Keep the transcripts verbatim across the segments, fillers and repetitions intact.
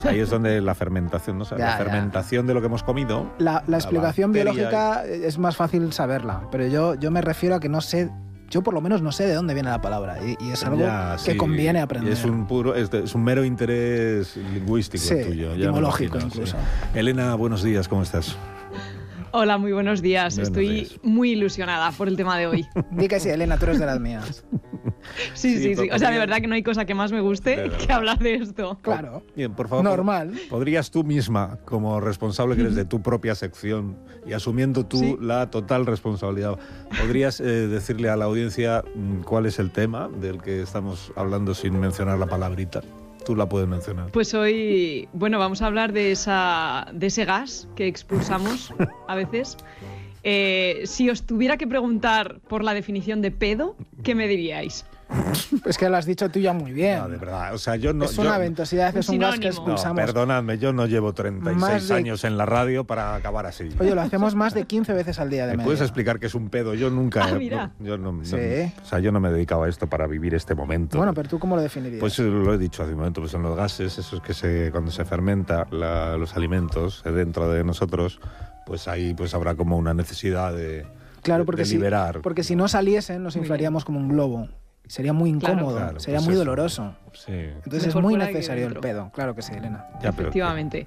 Ahí es donde la fermentación, ¿no? O sea, Ya, la ya. fermentación de lo que hemos comido. La, la explicación bacteria biológica es más fácil saberla, pero yo, yo me refiero a que no sé, yo por lo menos no sé de dónde viene la palabra y, y es algo Ya, que sí. conviene Y aprender. es un puro, es, de- es un mero interés lingüístico Sí, el tuyo. ya me etimológico imagino, incluso. sí. Elena, buenos días, ¿cómo estás? Hola, muy buenos días. Buenos Estoy días. muy ilusionada por el tema de hoy. Di que sí, Elena, tú eres de las mías. Sí, Sí, sí, sí. pero O sea, de podría- verdad que no hay cosa que más me guste De verdad. que hablar de esto. Claro. Bien, por favor. Normal. ¿Podrías tú misma, como responsable que eres de tu propia sección y asumiendo tú Sí. la total responsabilidad, podrías eh, decirle a la audiencia mm, cuál es el tema del que estamos hablando sin mencionar la palabrita? Tú la puedes mencionar. Pues hoy, bueno, vamos a hablar de, esa, de ese gas que expulsamos a veces. Eh, si os tuviera que preguntar por la definición de pedo, ¿qué me diríais? Es que lo has dicho tú ya muy bien. No, de verdad. O sea, yo no. es una yo- ventosidad, un es un gas que sinónimo. No, expulsamos. perdonadme, yo no llevo treinta y seis Más de- años en la radio para acabar así. Oye, lo hacemos más de quince veces al día de ¿Me media. puedes explicar qué es un pedo? Yo nunca. Ah, mira. no- yo no, no- Sí. o sea, yo no me dedicaba a esto para vivir este momento. Bueno, pero tú ¿cómo lo definirías? Pues eh, lo he dicho hace un momento, pues son los gases, esos que se, cuando se fermenta la- los alimentos eh, dentro de nosotros, pues ahí pues habrá como una necesidad de, claro, de- porque, de si, liberar. porque si no saliesen nos Muy inflaríamos como un globo. Sería muy Claro. incómodo, Claro, sería pues muy eso. doloroso. Sí. Entonces Mejor es muy fuera que necesario el dentro. pedo. Claro que sí, Elena. Ya, pero- Efectivamente.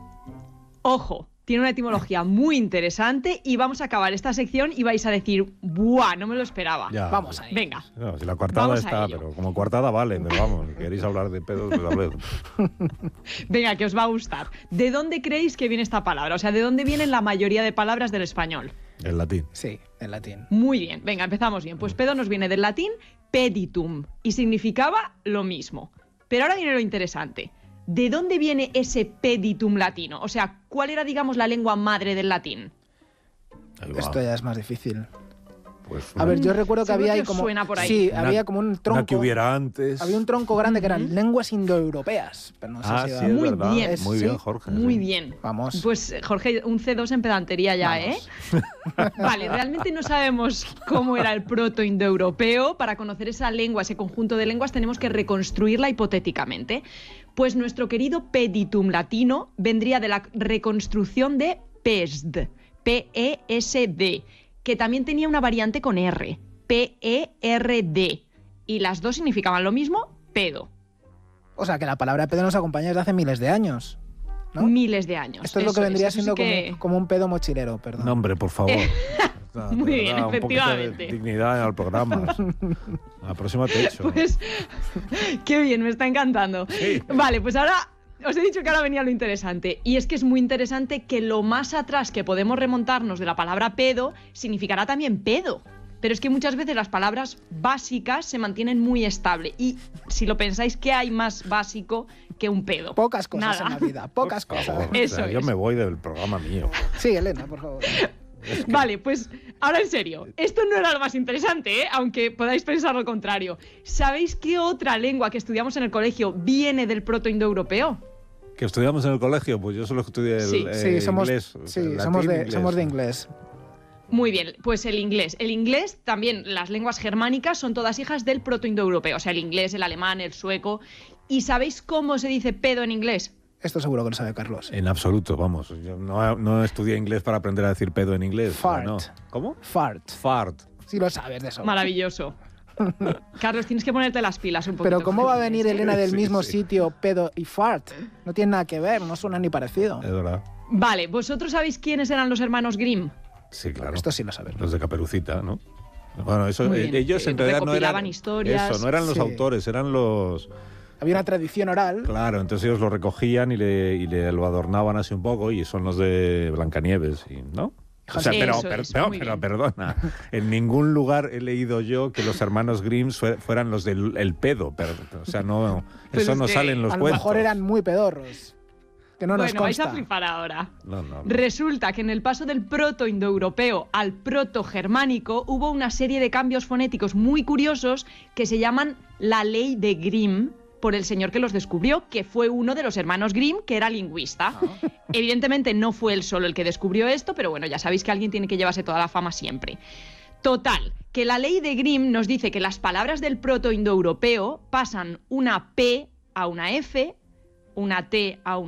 Ojo, tiene una etimología muy interesante y vamos a acabar esta sección y vais a decir, ¡buah! No me lo esperaba. Ya. Vamos ahí. Venga. No, si la coartada Vamos a está, ello. pero como coartada vale, pero vamos, si queréis hablar de pedos, pues habled. Venga, que os va a gustar. ¿De dónde creéis que viene esta palabra? O sea, ¿de dónde vienen la mayoría de palabras del español? En latín. Sí, en latín. Muy bien, venga, empezamos bien. Pues pedo nos viene del latín peditum y significaba lo mismo. Pero ahora viene lo interesante. ¿De dónde viene ese peditum latino? O sea, ¿cuál era, digamos, la lengua madre del latín? Ahí va. Esto ya es más difícil. Pues A ver, yo recuerdo que Seguro había que ahí os como... suena por ahí. Sí, una- había como un una tronco... que hubiera antes. Había un tronco grande que eran Ujú. lenguas indoeuropeas. Pero no sé Ah, si... sí, da- es Muy verdad. bien. Muy Sí. bien, Jorge. Muy sí. bien. Vamos. Pues, Jorge, un C dos en pedantería ya, Vamos. ¿eh? Vale, realmente no sabemos cómo era el proto-indoeuropeo. Para conocer esa lengua, ese conjunto de lenguas, tenemos que reconstruirla hipotéticamente. Pues nuestro querido peditum latino vendría de la reconstrucción de pesd, P E S D, que también tenía una variante con R, P E R D. Y las dos significaban lo mismo, pedo. O sea, que la palabra pedo nos acompaña desde hace miles de años. ¿no? Miles de años. Esto es lo Eso que vendría eso sí siendo que- como, como un pedo mochilero, perdón. No, hombre, por favor. O sea, de Muy bien, verdad, un poquito de efectivamente. dignidad al programa. A la próxima te echo. Pues, qué bien, me está encantando. Sí. Vale, pues ahora os he dicho que ahora venía lo interesante. Y es que es muy interesante que lo más atrás que podemos remontarnos de la palabra pedo significará también pedo. Pero es que muchas veces las palabras básicas se mantienen muy estable. Y si lo pensáis, ¿qué hay más básico que un pedo? Pocas cosas Nada. en la vida, pocas Por cosas. favor, Eso o sea, yo es. me voy del programa mío. Sí, Elena, por favor. Vale, pues ahora en serio, esto no era lo más interesante, ¿eh? Aunque podáis pensar lo contrario. ¿Sabéis qué otra lengua que estudiamos en el colegio viene del proto-indoeuropeo? ¿Que estudiamos en el colegio? Pues yo solo estudié el Sí. eh, Sí, somos, inglés. o sea, sí, latín, somos, de, inglés. somos de inglés. Muy bien, pues el inglés. El inglés, también las lenguas germánicas son todas hijas del proto-indoeuropeo. O sea, el inglés, el alemán, el sueco. ¿Y sabéis cómo se dice pedo en inglés? Esto seguro que lo sabe Carlos. En absoluto, vamos. Yo no, no estudié inglés para aprender a decir pedo en inglés. Fart. No. ¿Cómo? Fart. Fart. Sí lo sabes de eso. Maravilloso. Carlos, tienes que ponerte las pilas un poquito. Pero ¿cómo va a venir Elena del Sí, mismo sí. sitio pedo y fart? No tiene nada que ver, no suena ni parecido. Es verdad. Vale, ¿vosotros sabéis quiénes eran los hermanos Grimm? Sí, claro. Esto sí lo sabes. Los de Caperucita, ¿no? Bueno, eso, Muy eh, bien. ellos en Eh, realidad no recopilaban eran historias. Eso, no eran los Sí. autores, eran los. Había una tradición oral. Claro, entonces ellos lo recogían y le, y le lo adornaban así un poco y son los de Blancanieves, y- ¿no? O sea, pero, Eso per- es, pero, muy pero bien. perdona, en ningún lugar he leído yo que los hermanos Grimm fue- fueran los del el pedo, pero, o sea, no, Pues eso es no que sale en los a lo cuentos. mejor eran muy pedorros. Que no nos bueno, vais a consta. flipar ahora. No, no, no. Resulta que en el paso del proto-indoeuropeo al proto-germánico hubo una serie de cambios fonéticos muy curiosos que se llaman la ley de Grimm, por el señor que los descubrió, que fue uno de los hermanos Grimm, que era lingüista. Evidentemente no fue él solo el que descubrió esto, pero bueno, ya sabéis que alguien tiene que llevarse toda la fama siempre. Total, que la ley de Grimm nos dice que las palabras del proto-indoeuropeo pasan una P a una F, una T a una